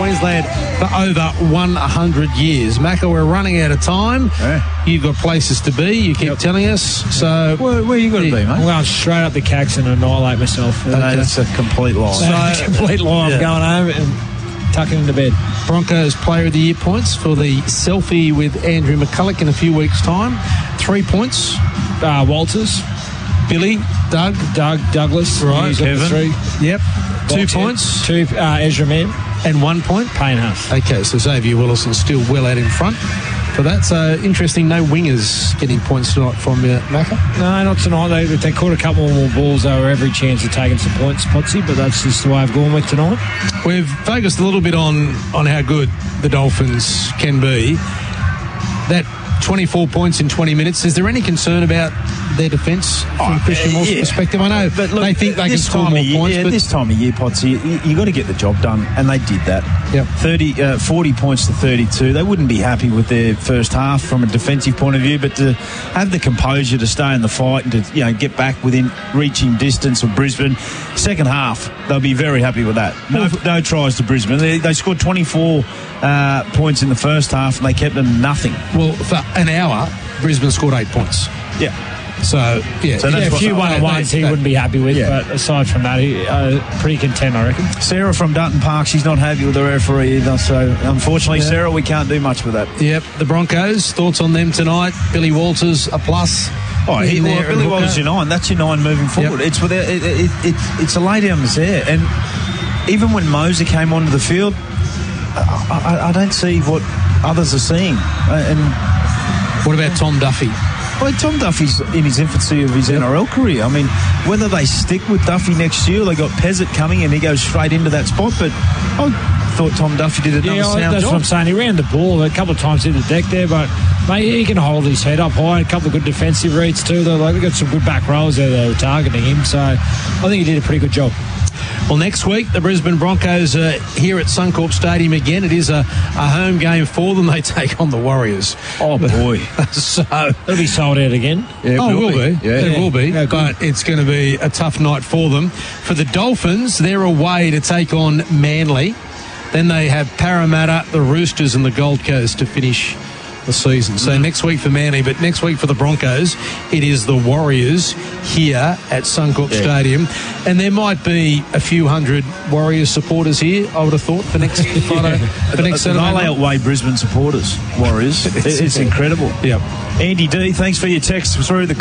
Queensland for over 100 years. Macca, we're running out of time. Yeah. You've got places to be, you keep telling us. So Where you got to be, mate? I'm going straight up the Cax and annihilate myself. No, that's a complete lie. That's a complete lie. I'm going home and tucking into bed. Broncos Player of the Year points for the selfie with Andrew McCulloch in a few weeks' time. 3 points. Walters. Billy, Doug, Douglas. Right. Kevin. 3. Yep. 2 points. 2. Ezra Mann. And 1 point. Payne Huff. Okay, so Xavier Willison's still well out in front for that. So interesting, no wingers getting points tonight from Macca. No, not tonight. If they caught a couple more balls, they were every chance of taking some points, Potsy, but that's just the way I've gone with tonight. We've focused a little bit on how good the Dolphins can be. That 24 points in 20 minutes, is there any concern about their defence from Christian Morse's perspective? I know but look, they think they can score more points. Yeah, but this time of year, Potsy, you got to get the job done, and they did that. Yep. 40 points to 32. They wouldn't be happy with their first half from a defensive point of view, but to have the composure to stay in the fight and to get back within reaching distance of Brisbane, second half they'll be very happy with that. No tries to Brisbane. They scored 24 points in the first half, and they kept them nothing. Well, for an hour, Brisbane scored 8 points. Yeah. So, yeah. So that's a few one-on-ones he wouldn't be happy with, but aside from that, pretty content, I reckon. Sarah from Dutton Park, she's not happy with the referee either, so unfortunately, Sarah, we can't do much with that. Yep, the Broncos, thoughts on them tonight? Billy Walters, a plus. Billy Walters, your 9. That's your 9 moving forward. Yep. It's without, it's a lay down there. And even when Moser came onto the field, I don't see what others are seeing. And what about Tom Duffy? Well, Tom Duffy's in his infancy of his NRL career. I mean, whether they stick with Duffy next year, they got Pezzett coming and he goes straight into that spot, but I thought Tom Duffy did another sound that's job. what I'm saying. He ran the ball a couple of times in the deck there, but mate, he can hold his head up high. A couple of good defensive reads too. They've got some good back rows there that were targeting him, so I think he did a pretty good job. Well, next week, the Brisbane Broncos are here at Suncorp Stadium again. It is a home game for them. They take on the Warriors. Oh, boy. So it'll be sold out again. Yeah, it will be. Yeah. It will be. Yeah, but it's going to be a tough night for them. For the Dolphins, they're away to take on Manly. Then they have Parramatta, the Roosters and the Gold Coast to finish the season. So next week for Manly, but next week for the Broncos, it is the Warriors here at Suncorp Stadium. And there might be a few hundred Warriors supporters here, I would have thought, for next Friday, for next Saturday. They'll outweigh Brisbane supporters, Warriors. It's incredible. Yeah. Andy D, thanks for your text through the